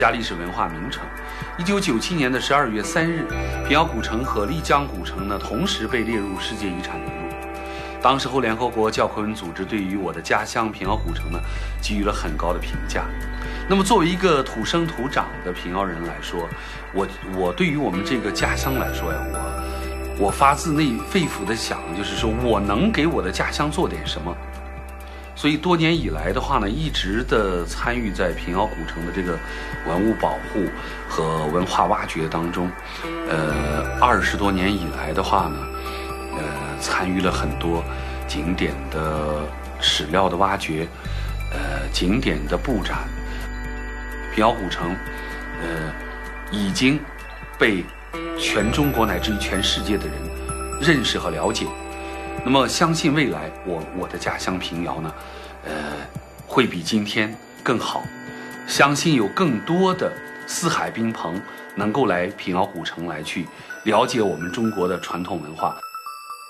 家历史文化名城。1997年的12月3日，平遥古城和丽江古城呢同时被列入世界遗产名录。当时候联合国教科文组织对于我的家乡平遥古城呢给予了很高的评价。那么作为一个土生土长的平遥人来说，我对于我们这个家乡来说呀，我发自肺腑的想，就是说我能给我的家乡做点什么。所以多年以来的话呢，一直的参与在平遥古城的这个文物保护和文化挖掘当中。20多年以来的话呢，参与了很多景点的史料的挖掘，景点的布展。平遥古城，已经被全中国乃至于全世界的人认识和了解。那么相信未来我的家乡平遥呢，会比今天更好。相信有更多的四海宾朋能够来平遥古城来去了解我们中国的传统文化。